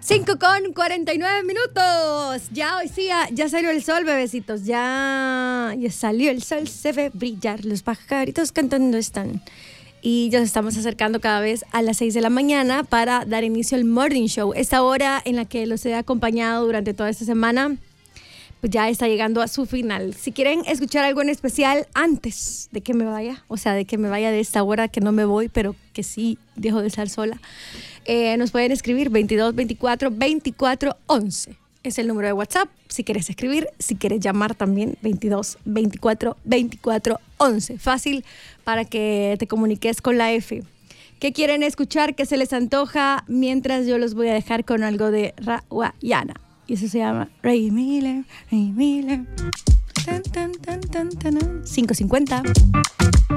5:49. Ya hoy sí, ya salió el sol, bebecitos. Ya salió el sol, se ve brillar. Los pajaritos cantando están. Y ya nos estamos acercando cada vez a las 6 de la mañana para dar inicio al Morning Show. Esta hora en la que los he acompañado durante toda esta semana, pues ya está llegando a su final. Si quieren escuchar algo en especial antes de que me vaya, o sea, de que me vaya de esta hora, que no me voy, pero que sí dejo de estar sola, nos pueden escribir 22 24 24 11. Es el número de WhatsApp. Si quieres escribir, si quieres llamar también, 22 24 24 11. Fácil para que te comuniques con la F. ¿Qué quieren escuchar? ¿Qué se les antoja? Mientras yo los voy a dejar con algo de Rawayana. Y eso se llama Ray Miller, Ray Miller. 5:50.